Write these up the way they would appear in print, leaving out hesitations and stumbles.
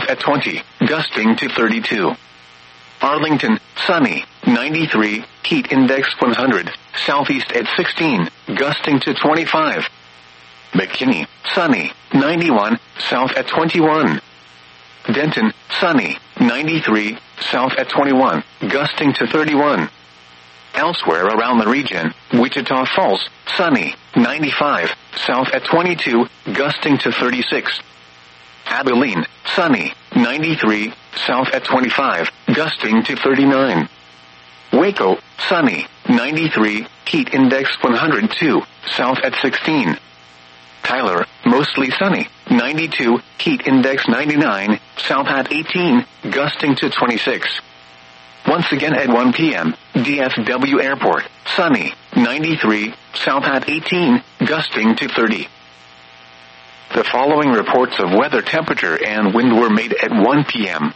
south at 20, gusting to 32. Arlington, sunny, 93, heat index 100, southeast at 16, gusting to 25. McKinney, sunny, 91, south at 21. Denton, sunny, 93, south at 21, gusting to 31. Elsewhere around the region, Wichita Falls, sunny, 95, south at 22, gusting to 36. Abilene, sunny, 93, south at 25, gusting to 39. Waco, sunny, 93, heat index 102, south at 16. Tyler, mostly sunny, 92, heat index 99, south at 18, gusting to 26. Once again at 1 p.m., DFW Airport, sunny, 93, south at 18, gusting to 30. The following reports of weather temperature and wind were made at 1 p.m.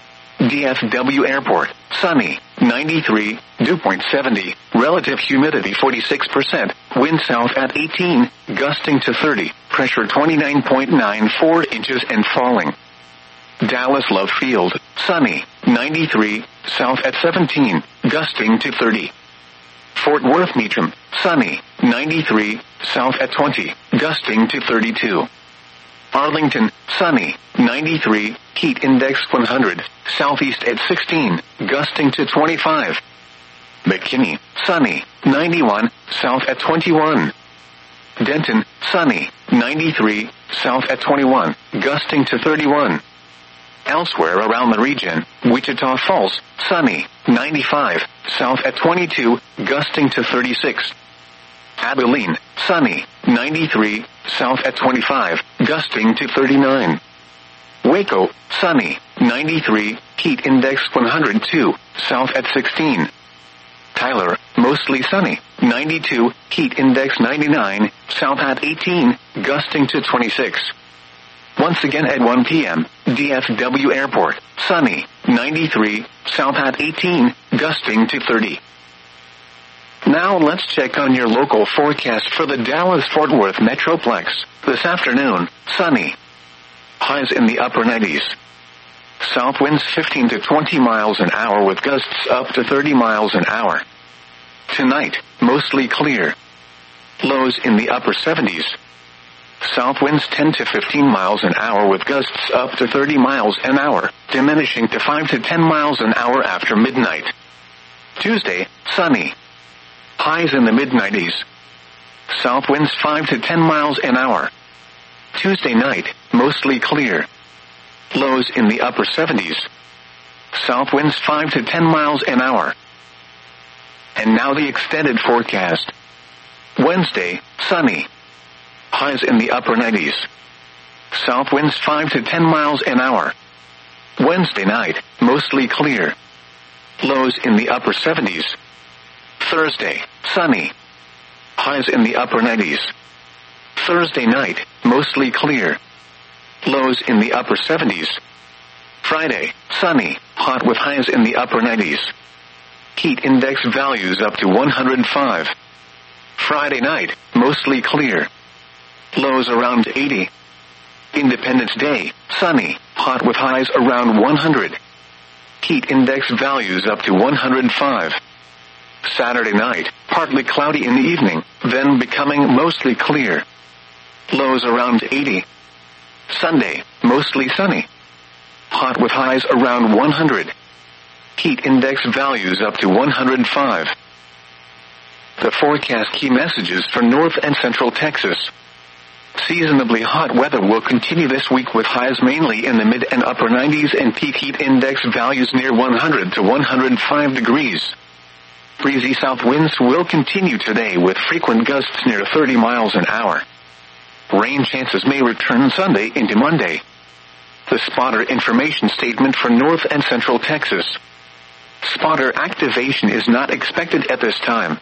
DFW Airport, sunny, 93, dew point 70, relative humidity 46%, wind south at 18, gusting to 30, pressure 29.94 inches and falling. Dallas Love Field, sunny, 93, south at 17, gusting to 30. Fort Worth Meacham, sunny, 93, south at 20, gusting to 32. Arlington, sunny, 93, heat index 100, southeast at 16, gusting to 25. McKinney, sunny, 91, south at 21. Denton, sunny, 93, south at 21, gusting to 31. Elsewhere around the region, Wichita Falls, sunny, 95, south at 22, gusting to 36. Abilene, sunny, 93, south at 25, gusting to 39. Waco, sunny, 93, heat index 102, south at 16. Tyler, mostly sunny, 92, heat index 99, south at 18, gusting to 26. Once again at 1 p.m., DFW Airport, sunny, 93, south at 18, gusting to 30. Now let's check on your local forecast for the Dallas-Fort Worth Metroplex. This afternoon, sunny. Highs in the upper 90s. South winds 15 to 20 miles an hour with gusts up to 30 miles an hour. Tonight, mostly clear. Lows in the upper 70s. South winds 10 to 15 miles an hour with gusts up to 30 miles an hour, diminishing to 5 to 10 miles an hour after midnight. Tuesday, sunny. Highs in the mid-90s. South winds 5 to 10 miles an hour. Tuesday night, mostly clear. Lows in the upper 70s. South winds 5 to 10 miles an hour. And now the extended forecast. Wednesday, sunny. Highs in the upper 90s. South winds 5 to 10 miles an hour. Wednesday night, mostly clear. Lows in the upper 70s. Thursday, sunny. Highs in the upper 90s. Thursday night, mostly clear. Lows in the upper 70s. Friday, sunny, hot with highs in the upper 90s. Heat index values up to 105. Friday night, mostly clear. Lows around 80. Independence Day, sunny, hot with highs around 100. Heat index values up to 105. Saturday night, partly cloudy in the evening, then becoming mostly clear. Lows around 80. Sunday, mostly sunny. Hot with highs around 100. Heat index values up to 105. The forecast key messages for North and Central Texas. Seasonably hot weather will continue this week with highs mainly in the mid and upper 90s and peak heat index values near 100 to 105 degrees. Breezy south winds will continue today with frequent gusts near 30 miles an hour. Rain chances may return Sunday into Monday. The spotter information statement for North and Central Texas. Spotter activation is not expected at this time.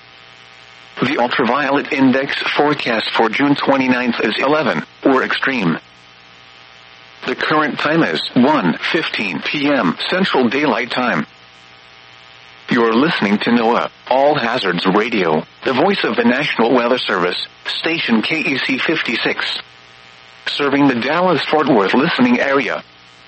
The ultraviolet index forecast for June 29th is 11, or extreme. The current time is 1:15 p.m. Central Daylight Time. You're listening to NOAA, All Hazards Radio, the voice of the National Weather Service, station KEC 56. Serving the Dallas-Fort Worth listening area.